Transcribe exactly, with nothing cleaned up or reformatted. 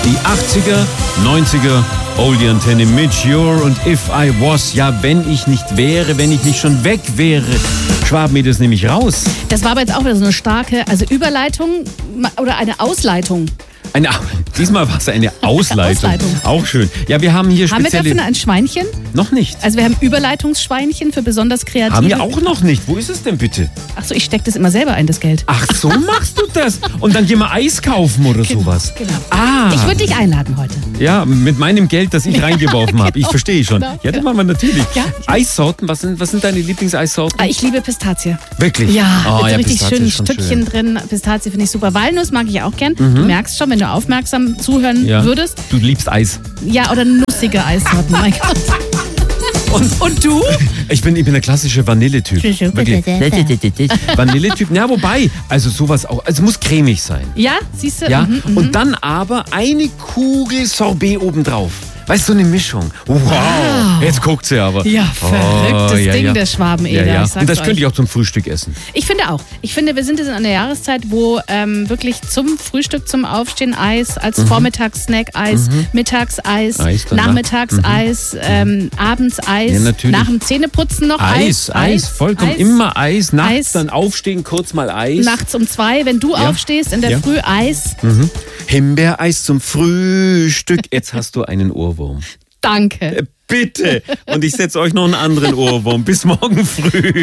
Die achtziger, neunziger Oldie Antenne mit Your und If I Was. Ja, wenn ich nicht wäre, wenn ich nicht schon weg wäre. Schwaben mir das nämlich raus. Das war aber jetzt auch wieder so eine starke, also Überleitung oder eine Ausleitung. Eine, diesmal war es eine Ausleitung. Ausleitung. Auch schön. Ja, wir haben hier spezielle... Haben wir dafür ein Schweinchen? Noch nicht. Also wir haben Überleitungsschweinchen für besonders kreative... Haben wir auch noch nicht. Wo ist es denn bitte? Ach so, ich stecke das immer selber ein, das Geld. Ach, so machst du das? Und dann gehen wir Eis kaufen oder Genau, sowas? genau. Ah. Ich würde dich einladen heute. Ja, mit meinem Geld, das ich reingeworfen habe. Ich genau, verstehe schon. genau, Ja, das genau. machen wir natürlich. Ja. Eissorten, was sind, was sind deine Lieblingseissorten? Ah, ich liebe Pistazie. Wirklich? Ja, oh, mit so ja, richtig Pistazie schönen ist schon Stückchen schön. drin. Pistazie finde ich super. Walnuss mag ich auch gern. Du merkst schon, wenn du aufmerksam zuhören Ja. würdest. Du liebst Eis. Ja, oder nussige Eissorten. Mein Gott. Und, Und du? Ich bin, ich bin der klassische Vanilletyp. Wirklich. Vanilletyp. Ja, wobei, also sowas auch. Also es muss cremig sein. Ja, siehst du? Ja, Mhm, mhm. und dann aber eine Kugel Sorbet obendrauf. Weißt du, so eine Mischung. Wow, jetzt guckt sie aber. Ja, verrücktes ja, Ding, ja. der Schwabeneder. Ja, ja. Ich sag's Und das euch. könnte ich auch zum Frühstück essen. Ich finde auch. Ich finde, wir sind jetzt in einer Jahreszeit, wo ähm, wirklich zum Frühstück, zum Aufstehen Eis, als Vormittagssnack Eis, Mittagseis, Eis danach. Nachmittagseis, ähm, abends Eis, Ja, natürlich. nach dem Zähneputzen noch Eis, Eis. Eis, vollkommen. Eis. Immer Eis. Nachts Eis. dann aufstehen, kurz mal Eis. Nachts um zwei, wenn du Ja. aufstehst, in der Ja. Früh Eis. Mhm. Himbeereis zum Frühstück. Jetzt hast du einen Ohrwurm. Danke. Bitte. Und ich setze euch noch einen anderen Ohrwurm. Bis morgen früh.